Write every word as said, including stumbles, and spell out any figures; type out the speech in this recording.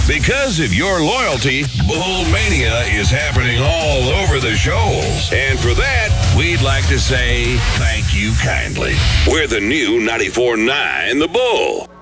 Because of your loyalty, Bull Mania is happening all over the shoals. And for that, we'd like to say thank you kindly. We're the new ninety-four point nine The Bull.